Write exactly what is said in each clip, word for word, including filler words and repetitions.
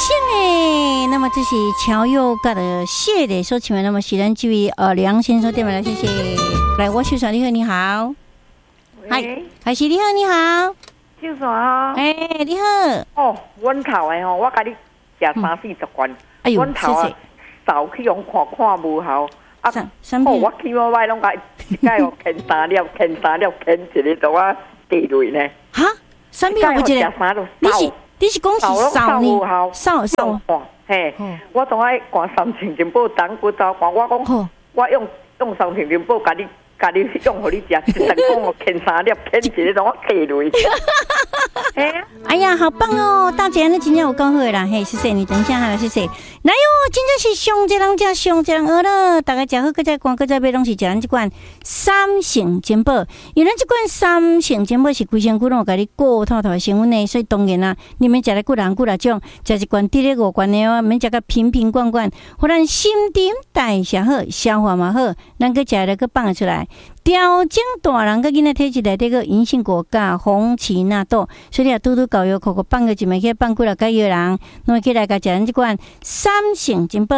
性诶。那么这是乔佑甲的谢的所请的，那么是咱这位呃梁先生电话来，谢谢。来，我秀爽你好，你好。嗨，海是你好，你好。 秀爽。 哎、欸，你好。 哦，阮头的吼，我甲你食三四十罐。嗯、哎呦，阮头啊，扫去用看看无效。啊，哦，我起码摆拢甲一摆哦，啃三粒，啃三粒，啃一个都我地雷呢。哈？ 三粒有一个？你是你是讲是扫呢？扫扫。 嘿，我总爱灌三千金宝当骨糟灌，我讲我用用三千金宝甲你。家己用互你食，一阵讲我啃三粒，啃一个让我地雷。 哎呀，好棒哦！大姐，你今天有讲好啦，嘿，谢谢你，等一下哈，谢谢。来哟，真正是上一人食，上一人饿了，大家食好，搁再逛，搁再买，拢是食咱这款三成金宝。因为咱这款三成金宝是规身躯拢有甲你过透透的成分呢，所以当然啦，你们食咧骨人骨力种，食一罐滴咧五罐的哦，免食个瓶瓶罐罐，互咱新陈代谢好，消化嘛好，咱搁食咧搁放出来。调整大人个囡仔体质内底个银杏果甲红荠纳豆，所以啊，拄拄教育口口放个一枚去放几落个药人，弄起来甲食咱即款三成金宝。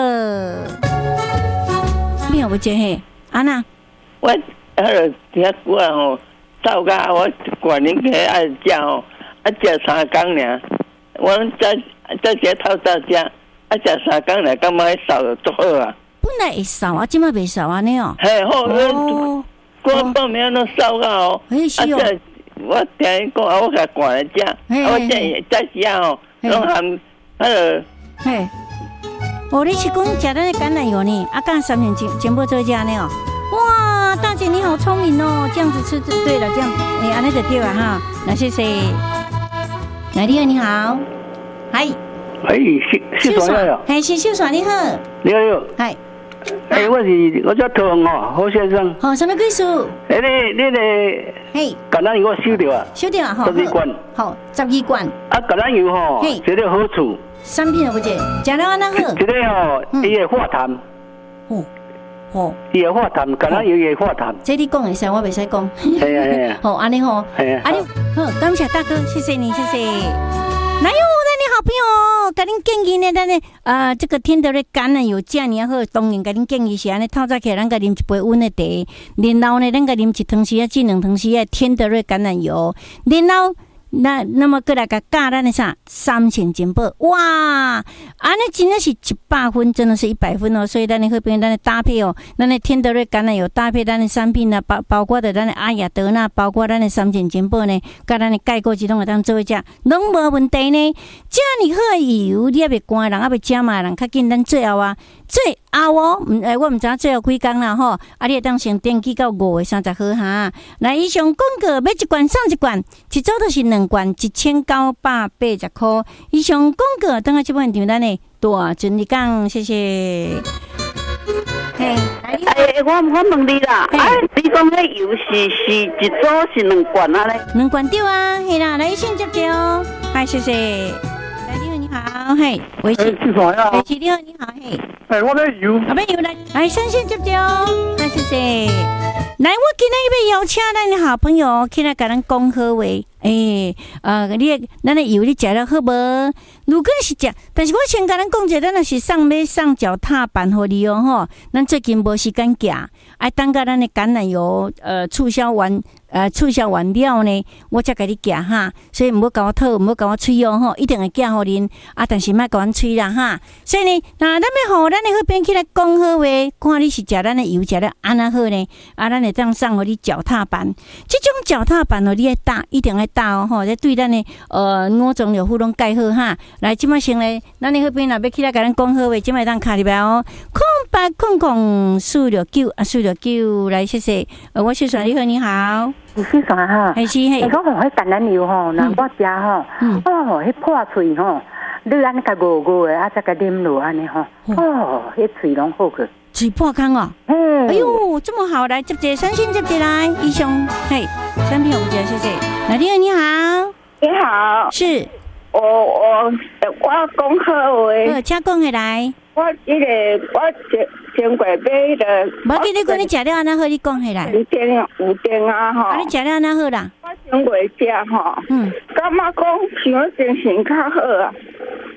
咩有这嘿？安娜， 我迄个听久啊吼，走甲我管恁去爱食吼，啊食三工尔，我再再食透早食，啊食三工尔，感觉迄扫就足好啊。 本来会扫啊，即摆袂扫安尼哦。 嘿，好，哦，我报名都扫到哦。 哎，是哦。 我听伊讲啊，我甲灌来食，我这这时啊吼，拢含迄个。 嘿。哦，你是讲食咱的橄榄油呢？啊，甲三片金金宝做食呢哦。哇，大姐你好聪明哦，这样子吃就对了，这样哎，安尼就对了哈。那谢谢。来，你好，你好。嗨。 哎，秀秀爽呀！ 哎，是秀爽，你好。 你好， 嗨。 哎，我是我叫唐哦，何先生。 好，什么技术？ 哎，你你个，嘿，橄榄油我收到啊， 收到啊，好， 十二罐。 好，十二罐。 啊，橄榄油吼，这个好处。 产品有不解，食了安那好。 这个吼，伊会化痰。哦。哦，伊会化痰，橄榄油也会化痰。 这你讲会使，我袂使讲。 系啊系啊。 好，安尼吼。 系啊。 安尼好，感谢大哥，谢谢你，谢谢。来哟，咱的好朋友，甲恁建议呢，咱的呃这个天德的橄榄油这样好，当然甲恁建议是安尼，透早起来咱甲啉一杯温的茶，然后呢，咱甲啉一汤匙啊，至两汤匙啊，天德瑞橄榄油，然后。那那么过来个加咱的啥三成金宝哇，安尼真的是一百分，真的是一百分哦。所以咱的好朋友，咱的搭配哦，咱的天德瑞橄榄油搭配咱的产品呢，包包括的咱的阿雅德纳，包括咱的三成金宝呢，甲咱的钙果这种会当做食，拢无问题呢。这样好的油，你也袂寒人，也袂食嘛人，较紧咱最后啊，最后哦，嗯诶，我毋知影最后几工啦吼，啊，你会当先登记到五月三十号哈。来，以上广告买一罐送一罐，一组都是两。两罐一千九百八十块以上广告，等下这部分场咱的大尊你讲，谢谢。 嘿，哎，我我问你啦，哎，你讲迄油是是一组是两罐啊咧？ 两罐对啊，系啦，来先接接哦，嗨，谢谢。来，你好，你好，嘿，维持， 是啥呀？ 维持，你好，你好，嘿。 哎，我咧油， 啊，要油来，来先先接接哦，嗨，谢谢。来，我今日要邀请咱的好朋友起来甲咱讲好话。诶、欸，呃，你咱的油你食了好无？如果是食，但是我先甲咱讲者，咱若是送要送脚踏板互你哦吼，咱最近无时间寄，爱等到咱的橄榄油呃促销完，呃促销完了呢，我才甲你寄哈。所以毋好甲我讨，毋好甲我催哦吼，一定会寄互恁。啊，但是莫甲阮催啦哈。所以呢，那咱要互咱的好朋友起来讲好话，看你是食咱的油食了安那好呢？啊，咱会当送互你脚踏板，这种脚踏板哦，你要搭，一定要。大哦吼，这对咱的呃五脏六腑拢介好哈。来，即摆先来，咱的好朋友若要起来甲咱讲好话，即摆当卡入来哦。空八空空四六九啊，四六九来，谢谢。呃，我是爽你好，你好。 你是啥哈？ 还是嘿？ 你讲吼，迄橄榄油吼，那我食吼，哦，迄破嘴吼，你安尼甲糊糊的，啊，再甲啉落安尼吼，哦，迄嘴拢好个。 嘴破康哦，哎呦，这么好，来接接三星接接来，医生，嘿，三品我不接，谢谢。来，你好，你好， 你好， 是， 我我我讲好话， 好，请讲起来。 我这个我前前过买的， 无记你讲你食了安那好，你讲起来。 有电有电啊吼， 啊，你食了安那好啦？ 我前过食吼，嗯，感觉讲想精神较好啊。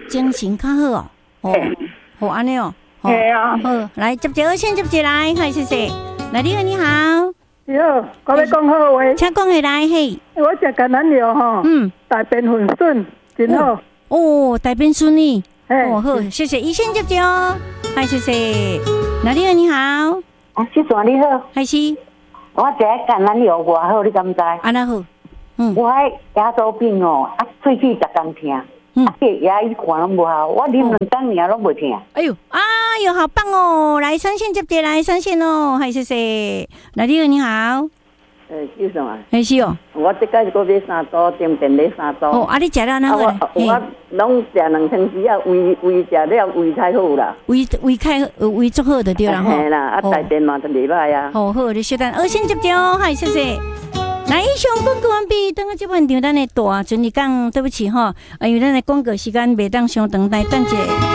精神较好哦。哦，好安尼哦。 系啊。 好，来接一个，先接一来，嗨，谢谢。来，你好，你好。 你好，我要讲好话。 请讲起来，嘿。 我食橄榄油吼，嗯，大便很顺，真好。 哦，大便顺利。哦，好，谢谢，一先接接哦。嗨，谢谢。来，你好，你好。 啊，先生你好。 嗨，是。 我食橄榄油偌好，你敢知？ 安那好。嗯。 我迄牙周病哦，啊，喙齿逐工疼。嗯，牙医看拢无效，我啉两工尔拢无疼。 哎呦，哎呦，好棒哦！来三线接接来三线哦，嗨，谢谢。来，你好，你好。 诶，先生啊。 哎是哦。 我即摆个买三组，点点买三组。 哦，啊，你食了哪好？ 我我拢食两汤匙啊，胃胃食了胃太好啦。 胃胃开胃足好就对啦吼。 嘿啦，啊，大便嘛就袂歹啊。 好好，你小等二线接接哦，嗨，谢谢。来，以上广告完毕，等下这半场咱的大阵你讲，对不起哈，因为咱的广告时间袂当伤长，来等者。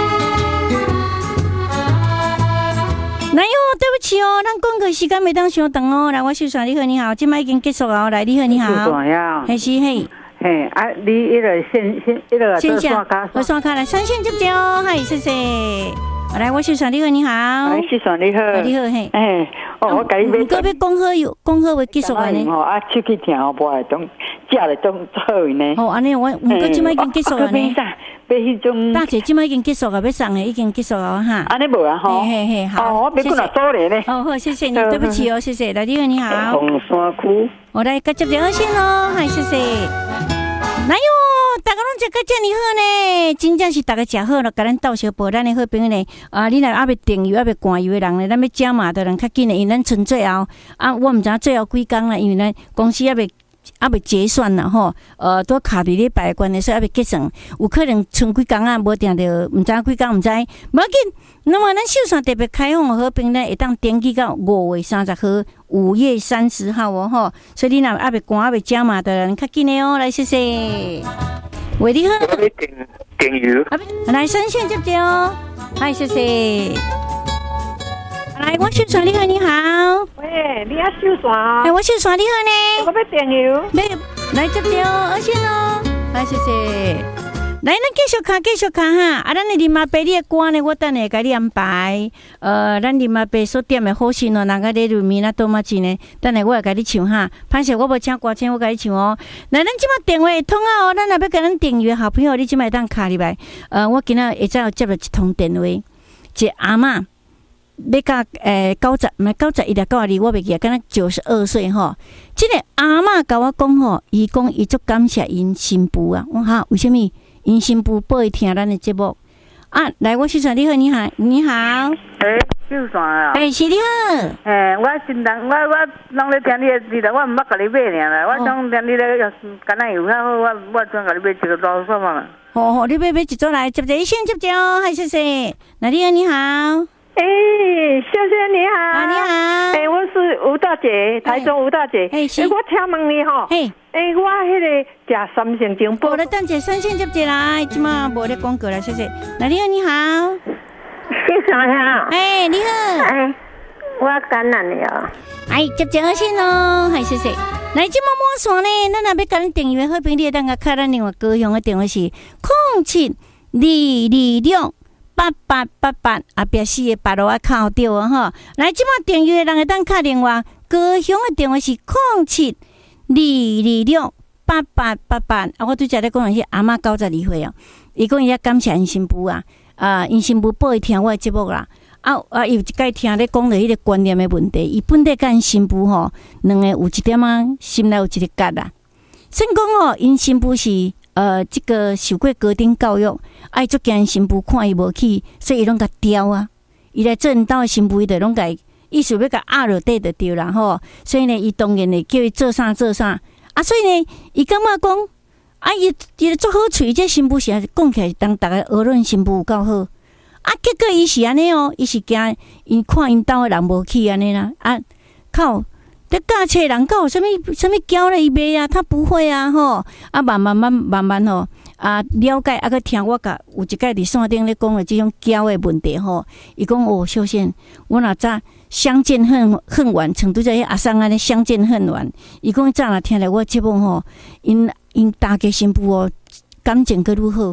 来哟，对不起哦，咱广告时间袂当伤长哦。来，我秀爽，你好，你好，今麦已经结束了。来，你好，你好。 秀爽呀。 还是嘿。 嘿，啊，你一个线线一个线下， 我刷卡来，三线接接哦，嗨，谢谢。来，我秀爽，你好，你好。 来，秀爽，你好。 你好，嘿。 哎。哦，我甲你买。 个要讲好有讲好会结束安尼。 哦，啊，手去疼哦，无系种食了种好呢。 哦，安尼我毋过即摆已经结束了呢。 买迄种。 大姐即摆已经结束了，要送的已经结束了哈。 安尼无啊，吼。 嘿嘿好。 哦，我买几若多咧呢。 好好，谢谢你，对不起哦，谢谢。来，你好，你好。 红山区。 我来接接二线咯，嗨，谢谢。来哟，大家拢食个遮尔好呢，真正是大家食好了，甲咱斗相报，咱的好朋友呢，啊，你若还未订油、还未赶油的人呢，咱要加码的人较紧的，因为咱剩最后啊，我毋知影最后几工啦，因为咱公司还未还未结算啦吼，呃，都卡伫咧拜关的，所以还未结算，有可能剩几工啊，无定着，毋知影几工毋知，无要紧。那么咱秀山特别开放的好朋友呢，会当登记到五月三十号。五月三十号哦吼，所以你若还未赶还未加码的人，较紧的哦，来谢谢。喂，你好。 我要订订油。 来三线接接哦，嗨，谢谢。来，我秀爽，你好，你好。 喂，你要秀爽啊？ 哎，我秀爽，你好呢。 我要订油。 来，来接接哦，二线哦，来谢谢。来，咱继续看，继续看哈。啊，咱的林阿伯你的歌呢，我等下甲你安排。呃，咱林阿伯所点的好心哦，那个咧入面那多么钱呢？等下我会甲你唱哈。歹势，我无请歌星，我甲你唱哦。来，咱即马电话会通啊哦，咱若要甲咱订阅好朋友，你即马当卡入来。呃，我今仔下早接了一通电话，一个阿嬷要甲诶九十，毋系九十一点九二，我袂记啊，敢若九十二岁吼。即个阿嬷甲我讲吼，伊讲伊足感谢因新妇啊。我哈，为什么？因新妇报伊听咱的节目啊！来，我秀爽，你好，你好，你好。 诶，秀爽啊！ 诶，是你好。 诶，我真当我我拢咧听你的字啦，我毋捌甲你买尔啦，我想听你咧敢若有较好，我我专甲你买一个老什么啦。 好好，你买买一组来，接一先接接哦，嗨，谢谢。那你好，你好。 哎，秀秀你好。 啊，你好。 哎，我是吴大姐，台中吴大姐。哎，我请问你吼。嘿。哎，我迄个食三星金宝。 我来等者三线接接来，即马无咧广告啦，谢谢。那你好，你好。 秀爽好。 哎，你好。 哎，我感染了。 哎，接接二线咯，嗨，谢谢。来，即马摸线呢，咱若要甲咱订阅好朋友，等下开咱另外高雄的电话是零七二二六八八八八，后壁四个八路啊靠掉啊吼。来，即马订阅的人会当敲电话，高雄的电话是零七二二六八八八八。啊，我拄则咧讲迄阿嬷九十二岁哦，伊讲伊遐感谢因新妇啊，啊，因新妇报伊听我的节目啦。啊啊！有一摆听咧讲着迄个观念的问题，伊本地甲因新妇吼，两个有一点啊，心内有一个结啦。先讲吼，因新妇是呃，即、这个受过高等教育，爱足惊因新妇看伊无起，所以伊拢甲刁啊。伊来做因兜的新妇，伊就拢甲意思要甲压落底就对啦吼。所以呢，伊当然会叫伊做啥做啥啊。所以呢，伊感觉讲啊，伊伊做好处，这新妇是讲起来，当大家学论新妇有够好。啊，结果伊是安尼哦，伊是惊因看因兜的人无去安尼啦。啊，靠，这驾车人有啥物啥物教了伊袂啊？他不会啊吼。啊，慢慢慢慢慢吼，啊了解啊，佮听我甲有一摆伫线顶咧讲的即种教的问题吼。伊讲哦，秀贤，我若早相见恨恨晚，成拄则迄阿桑安尼相见恨晚。伊讲早若听了我节目吼，因因大家新妇哦，感情佮愈好。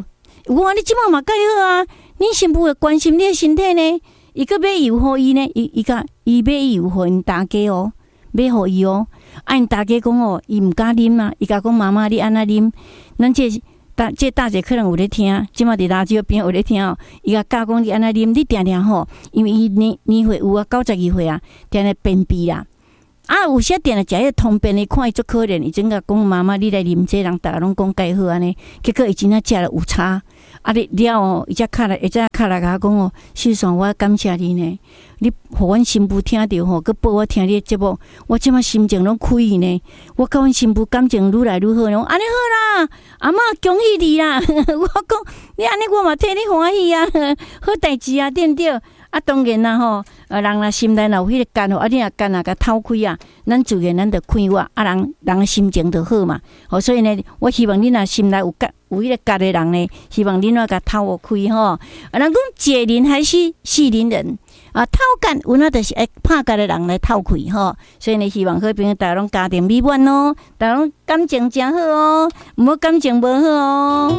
我你即马嘛介好啊，恁新妇会关心你的身体呢，伊个买油互伊呢，伊伊甲伊买油互因大家哦，买互伊哦，啊因大家讲哦，伊毋敢啉啊，伊甲讲妈妈你安那啉，咱这大这大姐可能有咧听，即马伫垃圾边有咧听哦，伊甲教讲你安那啉，你定定吼，因为伊年年岁有啊，九十二岁啊，定定便秘啦。啊，有些点了食迄通便的，看伊足可怜，伊真甲讲妈妈，你来啉这，人逐个拢讲介好安尼。结果伊真正食了有差，啊你了哦，伊才卡来，伊才卡来甲我讲哦，先生，我感谢你呢，你互阮新妇听着吼，佮报我听你的节目，我即马心情拢开呢，我甲阮新妇感情愈来愈好呢。安尼好啦，阿嬷恭喜你啦！我讲你安尼，我嘛替你欢喜啊，好代志啊，对不对？啊，当然啦吼，呃，人若心内若有迄个干吼，啊，你若干若甲透开啊，咱自然咱就开挖，啊，人人的心情就好嘛。吼，所以呢，我希望你若心内有干有迄个干的人呢，希望你若甲透开吼。啊，人讲解铃还须系铃人啊，透干有那就是爱拍干的人来透开吼。所以呢，希望好朋友大家拢家庭美满哦，大家拢感情真好哦，毋好感情无好哦。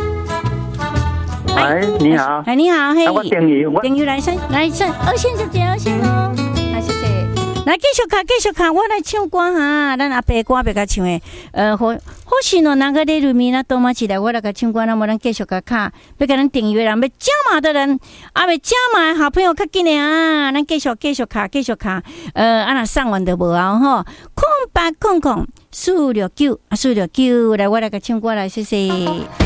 哎，你好， 哎，你好，嘿， 我订鱼， 订鱼来先，来先，二线小姐，二线哦，来谢谢，来继续卡，继续卡，我来唱歌哈，咱阿伯歌别甲唱诶，呃，或或许喏，那个在入面那多嘛起来，我来甲唱歌，那么咱继续甲卡，要甲咱订鱼人，要加码的人，啊，要加码好朋友较紧诶啊，咱继续继续卡，继续卡，呃，啊那上完就无啊吼，空八空空四六九啊四六九，来我来甲唱歌来谢谢。